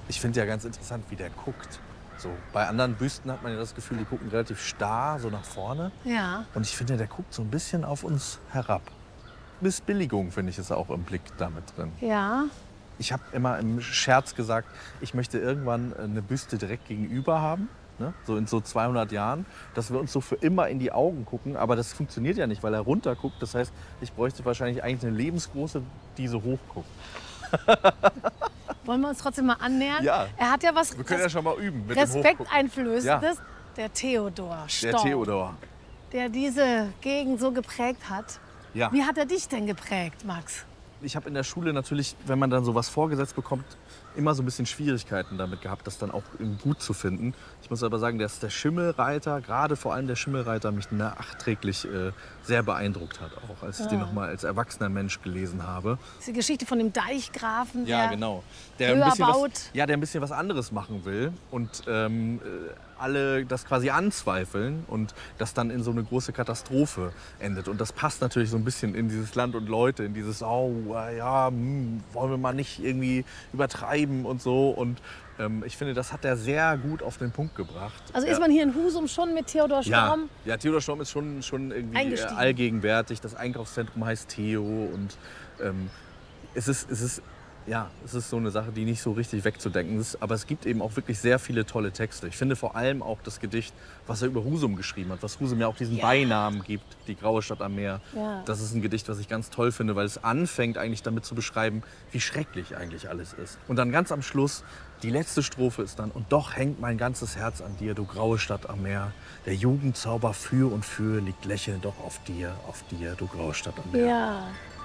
Ich finde ja ganz interessant, wie der guckt. So, bei anderen Büsten hat man ja das Gefühl, die gucken relativ starr, so nach vorne. Ja. Und ich finde, der guckt so ein bisschen auf uns herab. Missbilligung, finde ich, ist auch im Blick damit drin. Ja. Ich habe immer im Scherz gesagt, ich möchte irgendwann eine Büste direkt gegenüber haben. Ne? So in so 200 Jahren, dass wir uns so für immer in die Augen gucken. Aber das funktioniert ja nicht, weil er runter guckt. Das heißt, ich bräuchte wahrscheinlich eigentlich eine lebensgroße, die so hoch guckt. Wollen wir uns trotzdem mal annähern? Ja. Er hat ja was Wir können ja schon mal üben mit dem Hochgucken. Respekteinflößendes. Der Theodor Storm, Der Theodor. der diese Gegend so geprägt hat. Ja. Wie hat er dich denn geprägt, Max? Ich habe in der Schule natürlich, wenn man dann sowas vorgesetzt bekommt, immer so ein bisschen Schwierigkeiten damit gehabt, das dann auch gut zu finden. Ich muss aber sagen, dass der Schimmelreiter, gerade vor allem der Schimmelreiter, mich nachträglich sehr beeindruckt hat, auch als ich den noch mal als erwachsener Mensch gelesen habe. Das ist die Geschichte von dem Deichgrafen, Ja, der genau. höher baut. Der ein bisschen was anderes machen will und alle das quasi anzweifeln und das dann in so eine große Katastrophe endet. Und das passt natürlich so ein bisschen in dieses Land und Leute, in dieses, wollen wir mal nicht irgendwie übertreiben und so. Und ich finde, das hat er sehr gut auf den Punkt gebracht. Also ist man hier in Husum schon mit Theodor Storm? Ja, Theodor Storm ist schon irgendwie Eingestiegen. allgegenwärtig. Das Einkaufszentrum heißt Theo und es ist so eine Sache, die nicht so richtig wegzudenken ist. Aber es gibt eben auch wirklich sehr viele tolle Texte. Ich finde vor allem auch das Gedicht, was er über Husum geschrieben hat, was Husum ja auch diesen Beinamen gibt, die graue Stadt am Meer. Ja. Das ist ein Gedicht, was ich ganz toll finde, weil es anfängt eigentlich damit zu beschreiben, wie schrecklich eigentlich alles ist. Und dann ganz am Schluss, die letzte Strophe ist dann: Und doch hängt mein ganzes Herz an dir, du graue Stadt am Meer. Der Jugendzauber für und für liegt lächelnd doch auf dir, du graue Stadt am Meer. Ja.